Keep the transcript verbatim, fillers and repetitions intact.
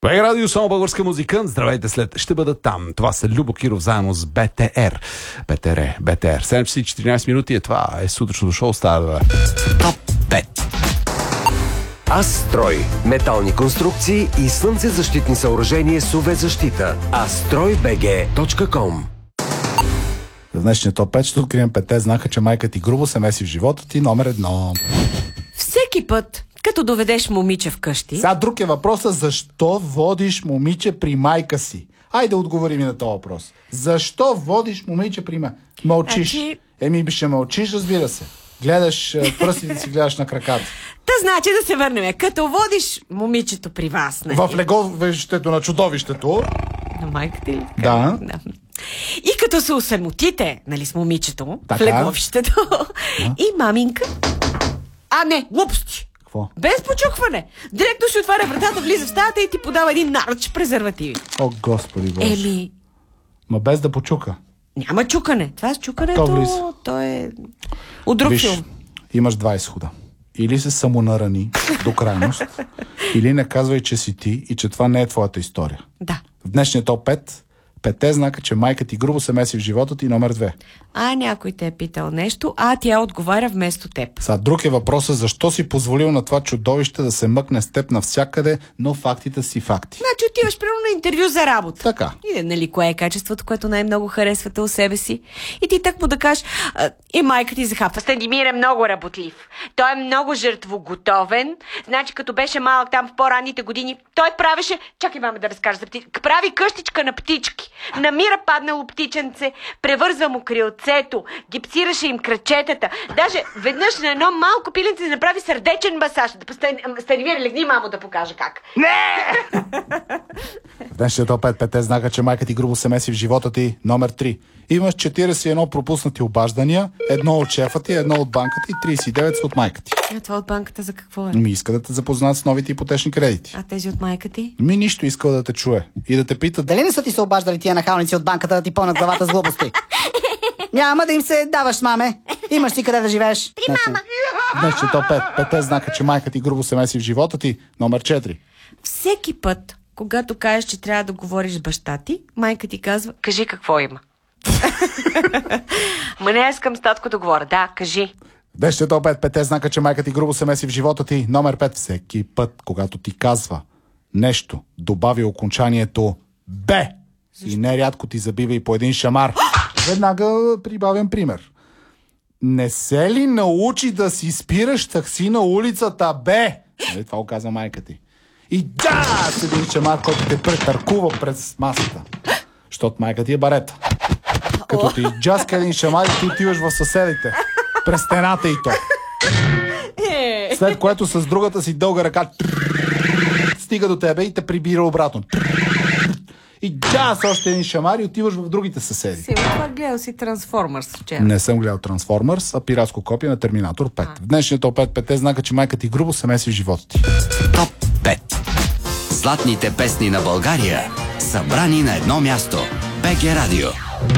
БГ Радио, само българска музика. Здравейте, след ще бъда там. Това са Любо Киров заедно с БТР. БТР, БТР. седем часа и четиринайсет минути е това. Е сутрешното шоу. Става да... Топ пет. Астрой. Метални конструкции и слънцезащитни съоръжения с ю ви защита. астрой би джи точка ком. За днешния топ пет ще открием петте знака, че майка ти грубо се меси в живота ти. Номер едно. Всеки път, като доведеш момиче вкъщи... Сега друг е въпросът, защо водиш момиче при майка си? Айде отговорим и на този въпрос. Защо водиш момиче при майка? Мълчиш. Значи... Еми, ще мълчиш, разбира се. Гледаш пръстите си, гледаш на краката. Та значи да се върнем. Като водиш момичето при вас, нали? В леговището на чудовището. На майка ти ли? Да. да. И като се усамотите, нали, с момичето, така? в леговището, да. И маминка... А, не, глупости! Какво? Без почукване. Директно ще отваря вратата, влиза в стаята и ти подава един наръч презервативи. О, Господи Боже. Еми... Ма без да почука. Няма чукане. Това с чукането, то, то е от друг Виж, филм. Имаш два изхода. Или се самонарани до крайност, или не казвай, че си ти и че това не е твоята история. Да. В днешния топ пет, петте знака, че майка ти грубо се меси в живота ти, номер две. А някой те е питал нещо, а тя отговаря вместо теб. Сега друг е въпросът, защо си позволил на това чудовище да се мъкне с теб навсякъде, но фактите си факти. Значи отиваш примерно на интервю за работа. Така. И нали, кое е качеството, което най-много харесвате у себе си? И ти так му да кажеш, а, и майка ти захапва. Станимир е много работлив. Той е много жертвоготовен. Значи като беше малък там в по-ранните години, той правеше, чакай мама да разкажа за птички, прави къщичка на птички. Намира паднало птиченце, превързва му крилцето, гипсираше им крачетата. Даже веднъж на едно малко пиленце направи сърдечен масаж. Станимир, легни мамо да покажа как. Не! В днешния топ пет, петте знака, че майка ти грубо се меси в живота ти, номер три. Имаш четирийсет и едно пропуснати обаждания, едно от шефа ти, едно от банката и трийсет и девет са от майка ти. А това от банката за какво е? Ми иска да те запознаят с новите ипотечни кредити. А тези от майка ти? Ми нищо искал да те чуе и да те пита. Дали не са ти се обаждали тия нахалници от банката да ти пълнат главата с глупости? Няма да им се даваш, маме. Имаш си къде да живееш. При мама. Днешния топ пет, петте знака, че майка ти грубо се меси в живота ти, номер четири. Всеки път, когато кажеш, че трябва да говориш с баща ти, майка ти казва, кажи какво има. Ма не искам с татко да говоря. Да, кажи. Днешния топ пет, петте знака, че майка ти грубо се меси в живота ти, номер пет. Всеки път, когато ти казва нещо, добави окончанието Б. И нерядко ти забива и по един шамар. Веднага прибавям пример. Не се ли научи да си спираш такси на улицата Б? Нали, това го каза майка ти. И да, с един шамар, който те претъркува през масата. Защото майка ти е барета. Като ти джаска един шамар и ти отиваш в съседите. През стената и то. След което с другата си дълга ръка стига до тебе и те прибира обратно. И джаз още един шамар и отиваш в другите съседи. Сигурно това гледал си Трансформърс вчера. Не съм гледал Трансформърс, а пиратско копие на Терминатор пет. А. В днешния топ пет, петте знака, че майка ти грубо се меси в живота ти. Топ пет. Златните песни на България, събрани на едно място. БГ Радио.